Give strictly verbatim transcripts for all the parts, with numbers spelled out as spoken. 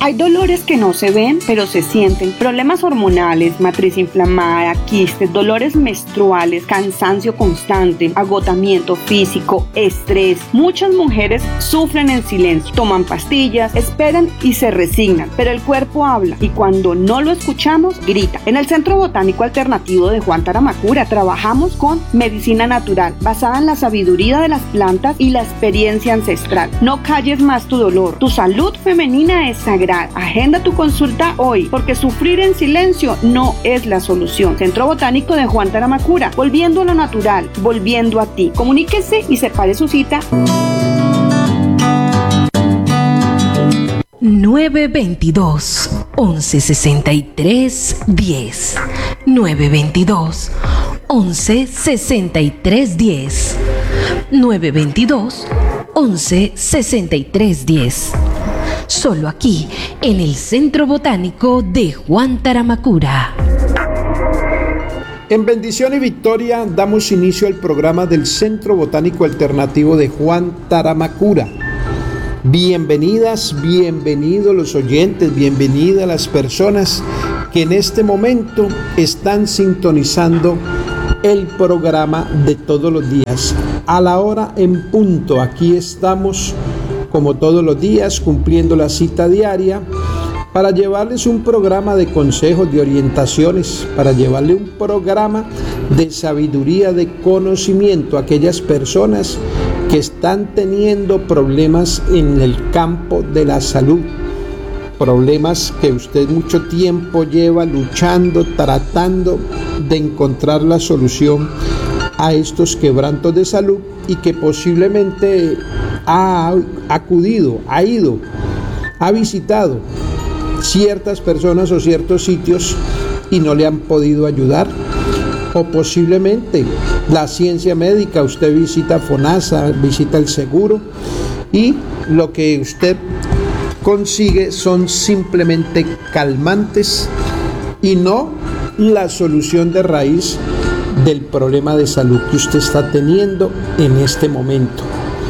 Hay dolores que no se ven, pero se sienten. Problemas hormonales, matriz inflamada, quistes, dolores menstruales, cansancio constante, agotamiento físico, estrés. Muchas mujeres sufren en silencio, toman pastillas, esperan y se resignan, pero el cuerpo habla y cuando no lo escuchamos, grita. En el Centro Botánico Alternativo de Juan Taramacura trabajamos con medicina natural, basada en la sabiduría de las plantas y la experiencia ancestral. No calles más tu dolor. Tu salud femenina es sagrada. Agenda tu consulta hoy, porque sufrir en silencio no es la solución. Centro Botánico de Juan Taramacura, volviendo a lo natural, volviendo a ti. Comuníquese y separe su cita. nueve veintidós, once sesenta y tres, diez. nueve veintidós, once sesenta y tres, diez. nueve veintidós, once sesenta y tres, diez. Solo aquí, en el Centro Botánico de Juan Taramacura. En bendición y victoria damos inicio al programa del Centro Botánico Alternativo de Juan Taramacura. Bienvenidas, bienvenidos los oyentes, bienvenidas las personas que en este momento están sintonizando el programa de todos los días. A la hora en punto, aquí estamos como todos los días cumpliendo la cita diaria para llevarles un programa de consejos, de orientaciones, para llevarle un programa de sabiduría, de conocimiento a aquellas personas que están teniendo problemas en el campo de la salud, problemas que usted mucho tiempo lleva luchando, tratando de encontrar la solución a estos quebrantos de salud y que posiblemente ha acudido, ha ido, ha visitado ciertas personas o ciertos sitios y no le han podido ayudar. O posiblemente la ciencia médica, usted visita FONASA, visita el seguro y lo que usted consigue son simplemente calmantes y no la solución de raíz del problema de salud que usted está teniendo en este momento.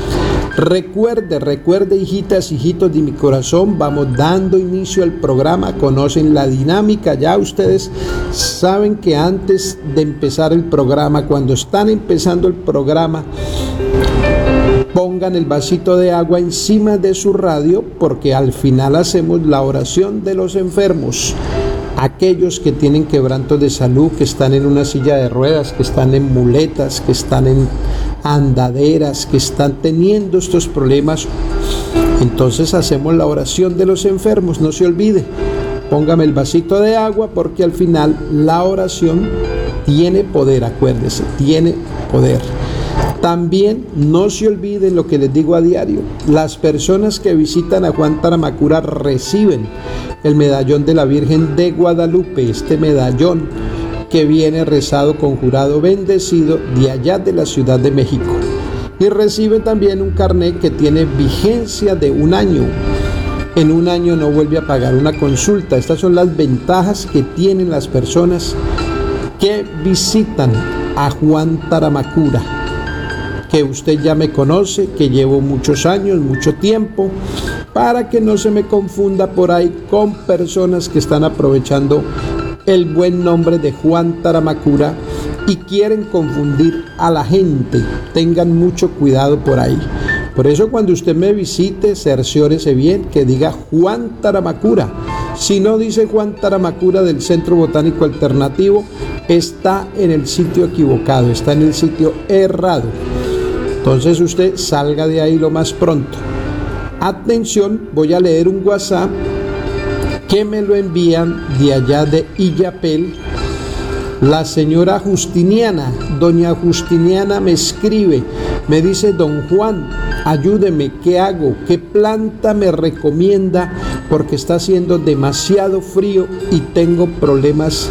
Recuerde, recuerde, hijitas, hijitos de mi corazón, vamos dando inicio al programa, conocen la dinámica, ya ustedes saben que antes de empezar el programa, cuando están empezando el programa, pongan el vasito de agua encima de su radio, porque al final hacemos la oración de los enfermos. Aquellos que tienen quebrantos de salud, que están en una silla de ruedas, que están en muletas, que están en andaderas, que están teniendo estos problemas, entonces hacemos la oración de los enfermos. No se olvide, póngame el vasito de agua, porque al final la oración tiene poder, acuérdese, tiene poder. También no se olviden lo que les digo a diario, las personas que visitan a Juan Taramacura reciben el medallón de la Virgen de Guadalupe, este medallón que viene rezado, conjurado, bendecido de allá de la Ciudad de México, y reciben también un carnet que tiene vigencia de un año. En un año no vuelve a pagar una consulta. Estas son las ventajas que tienen las personas que visitan a Juan Taramacura, que usted ya me conoce, que llevo muchos años, mucho tiempo, para que no se me confunda por ahí con personas que están aprovechando el buen nombre de Juan Taramacura y quieren confundir a la gente. Tengan mucho cuidado por ahí. Por eso cuando usted me visite, cerciórese bien que diga Juan Taramacura. Si no dice Juan Taramacura del Centro Botánico Alternativo, está en el sitio equivocado, está en el sitio errado. Entonces usted salga de ahí lo más pronto. Atención, voy a leer un WhatsApp que me lo envían de allá de Illapel. La señora Justiniana, doña Justiniana me escribe, me dice: don Juan, ayúdeme, ¿qué hago? ¿Qué planta me recomienda? Porque está haciendo demasiado frío y tengo problemas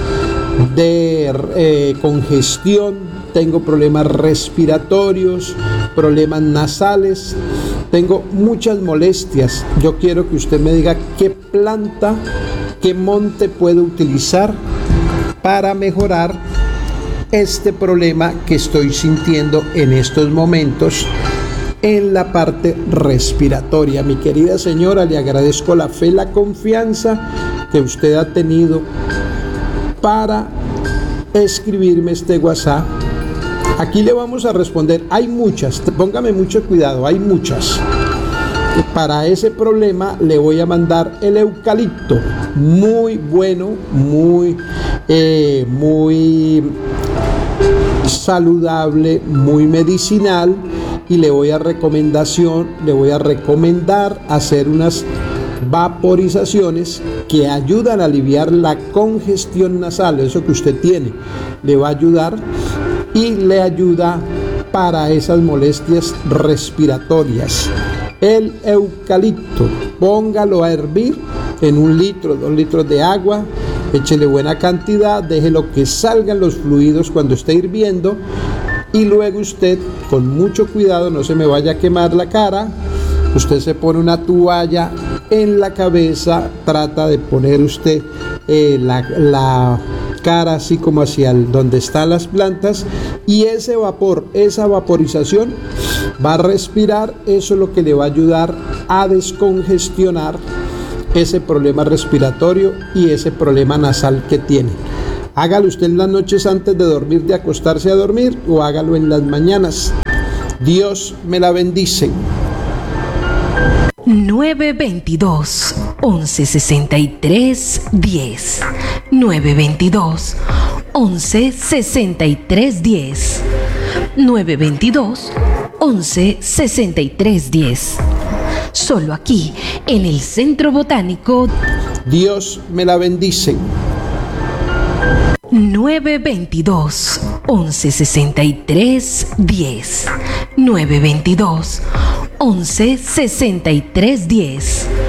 de eh, congestión, tengo problemas respiratorios, problemas nasales, tengo muchas molestias. Yo quiero que usted me diga qué planta, qué monte puedo utilizar para mejorar este problema que estoy sintiendo en estos momentos en la parte respiratoria. Mi querida señora, le agradezco la fe, la confianza que usted ha tenido para escribirme este WhatsApp. Aquí le vamos a responder. Hay muchas, póngame mucho cuidado, hay muchas. Para ese problema le voy a mandar el eucalipto, muy bueno, muy, eh, muy saludable, muy medicinal, y le voy a recomendación, le voy a recomendar hacer unas vaporizaciones que ayudan a aliviar la congestión nasal, eso que usted tiene, le va a ayudar y le ayuda para esas molestias respiratorias. El eucalipto, póngalo a hervir en un litro, dos litros de agua, échele buena cantidad, déjelo que salgan los fluidos cuando esté hirviendo, y luego usted, con mucho cuidado, no se me vaya a quemar la cara, usted se pone una toalla en la cabeza, trata de poner usted eh, la, la cara así como hacia el, donde están las plantas, y ese vapor, esa vaporización va a respirar, eso es lo que le va a ayudar a descongestionar ese problema respiratorio y ese problema nasal que tiene. Hágalo usted en las noches antes de dormir, de acostarse a dormir, o hágalo en las mañanas. Dios me la bendice. nueve veintidós, once sesenta y tres, diez. nueve veintidós, once sesenta y tres, diez. nueve veintidós, once sesenta y tres, diez. Solo aquí, en el Centro Botánico. Dios me la bendice. nueve veintidós, once sesenta y tres, diez. nueve veintidós, once sesenta y tres, diez.